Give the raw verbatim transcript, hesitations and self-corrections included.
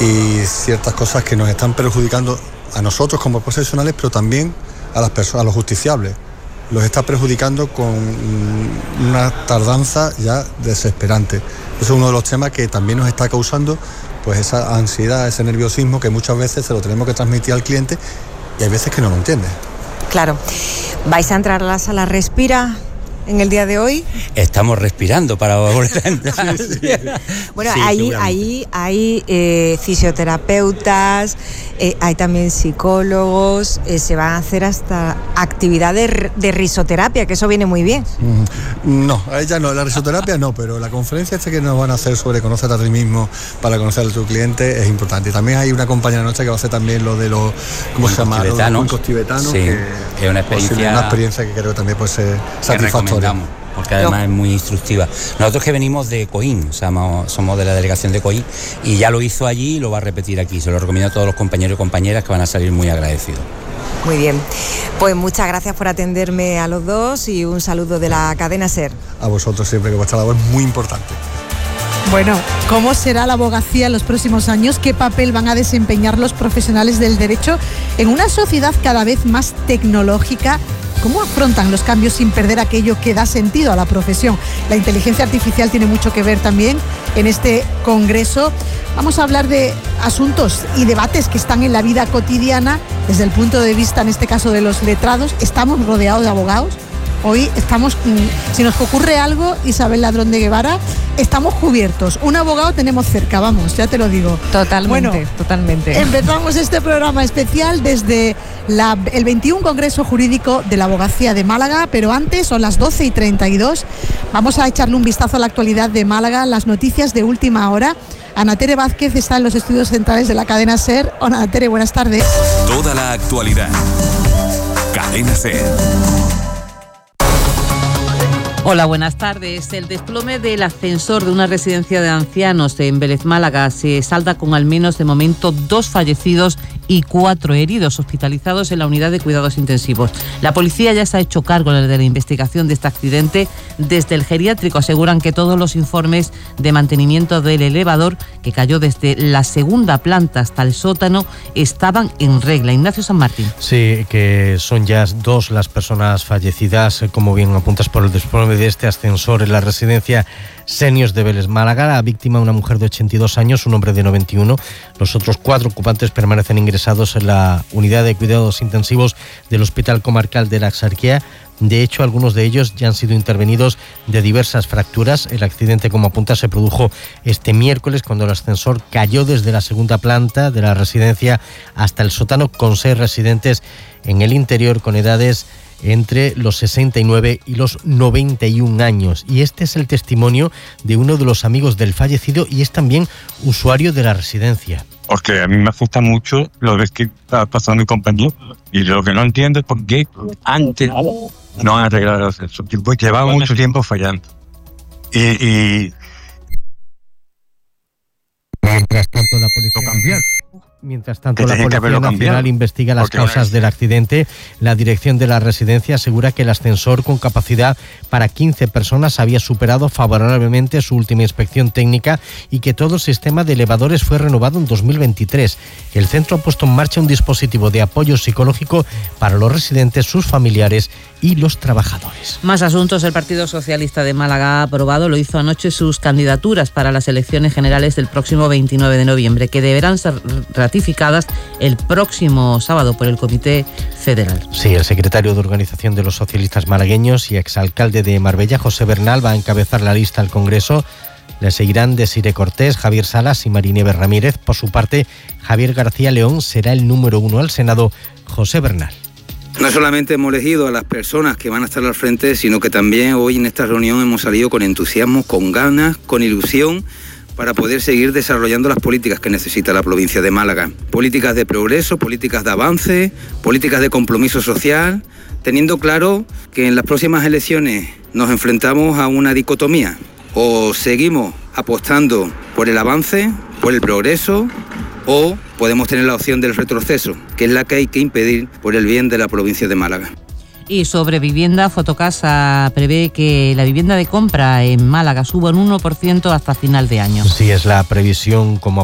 y ciertas cosas que nos están perjudicando a nosotros como profesionales, pero también a las personas, a los justiciables. Los está perjudicando con una tardanza ya desesperante. Eso es uno de los temas que también nos está causando pues esa ansiedad, ese nerviosismo que muchas veces se lo tenemos que transmitir al cliente y hay veces que no lo entiende. Claro. ¿Vais a entrar a la sala Respira en el día de hoy? Estamos respirando para volver a entrar. Sí, sí. Bueno, sí, ahí, ahí hay eh, fisioterapeutas, eh, hay también psicólogos, eh, se van a hacer hasta actividades de risoterapia, que eso viene muy bien. No, a ella no, la risoterapia no, pero la conferencia esta que nos van a hacer sobre conocer a ti mismo para conocer a tu cliente es importante. Y también hay una compañera nuestra que va a hacer también lo de los, ¿cómo se llama? Los cuencos tibetanos. Sí, que es una experiencia, una experiencia que creo que también puede ser satisfactoria. Porque además es muy instructiva. Nosotros que venimos de Coín, o sea, somos de la delegación de Coín, y ya lo hizo allí y lo va a repetir aquí. Se lo recomiendo a todos los compañeros y compañeras que van a salir muy agradecidos. Muy bien, pues muchas gracias por atenderme a los dos y un saludo de la cadena SER. A vosotros siempre, que vuestra labor es muy importante. Bueno, ¿cómo será la abogacía en los próximos años? ¿Qué papel van a desempeñar los profesionales del derecho en una sociedad cada vez más tecnológica? ¿Cómo afrontan los cambios sin perder aquello que da sentido a la profesión? La inteligencia artificial tiene mucho que ver también en este congreso. Vamos a hablar de asuntos y debates que están en la vida cotidiana desde el punto de vista, en este caso, de los letrados. Estamos rodeados de abogados. Hoy estamos, si nos ocurre algo, Isabel Ladrón de Guevara, estamos cubiertos. Un abogado tenemos cerca, vamos, ya te lo digo. Totalmente, bueno, totalmente. Empezamos este programa especial desde la, el veintiuno Congreso Jurídico de la Abogacía de Málaga, pero antes son las doce y treinta y dos. Vamos a echarle un vistazo a la actualidad de Málaga, las noticias de última hora. Ana Tere Vázquez está en los estudios centrales de la cadena SER. Hola, Ana Tere, buenas tardes. Toda la actualidad. Cadena SER. Hola, buenas tardes. El desplome del ascensor de una residencia de ancianos en Vélez, Málaga, se salda con al menos de momento dos fallecidos y cuatro heridos hospitalizados en la unidad de cuidados intensivos. La policía ya se ha hecho cargo de la investigación de este accidente. Desde el geriátrico aseguran que todos los informes de mantenimiento del elevador, que cayó desde la segunda planta hasta el sótano, estaban en regla. Ignacio San Martín. Sí, que son ya dos las personas fallecidas, como bien apuntas, por el desplome de este ascensor en la residencia Seniors de Vélez, Málaga. La víctima, una mujer de ochenta y dos años, un hombre de noventa y uno. Los otros cuatro ocupantes permanecen ingresados en la unidad de cuidados intensivos del Hospital Comarcal de la Axarquía. De hecho, algunos de ellos ya han sido intervenidos de diversas fracturas. El accidente, como apunta, se produjo este miércoles cuando el ascensor cayó desde la segunda planta de la residencia hasta el sótano, con seis residentes en el interior con edades entre los sesenta y nueve y los noventa y un años. Y este es el testimonio de uno de los amigos del fallecido y es también usuario de la residencia. Porque a mí me asusta mucho lo que está pasando mi compañero y lo que no entiendo es por qué antes no han arreglado el ascensor. Llevaba mucho tiempo fallando. Y, y... Mientras tanto, la policía... Mientras tanto, la Policía Nacional investiga las causas del accidente. La dirección de la residencia asegura que el ascensor, con capacidad para quince personas, había superado favorablemente su última inspección técnica y que todo el sistema de elevadores fue renovado en dos mil veintitrés. El centro ha puesto en marcha un dispositivo de apoyo psicológico para los residentes, sus familiares y los trabajadores. Más asuntos. El Partido Socialista de Málaga ha aprobado, lo hizo anoche, sus candidaturas para las elecciones generales del próximo veintinueve de noviembre, que deberán ser ratificadas el próximo sábado por el Comité Federal. Sí, el secretario de Organización de los Socialistas Malagueños y exalcalde de Marbella, José Bernal, va a encabezar la lista al Congreso. Le seguirán Desiré Cortés, Javier Salas y Marinieves Ramírez. Por su parte, Javier García León será el número uno al Senado. José Bernal. No solamente hemos elegido a las personas que van a estar al frente, sino que también hoy en esta reunión hemos salido con entusiasmo, con ganas, con ilusión, para poder seguir desarrollando las políticas que necesita la provincia de Málaga. Políticas de progreso, políticas de avance, políticas de compromiso social, teniendo claro que en las próximas elecciones nos enfrentamos a una dicotomía. O seguimos apostando por el avance, por el progreso, o podemos tener la opción del retroceso, que es la que hay que impedir por el bien de la provincia de Málaga. Y sobre vivienda, Fotocasa prevé que la vivienda de compra en Málaga suba un uno por ciento hasta final de año. Sí, es la previsión, como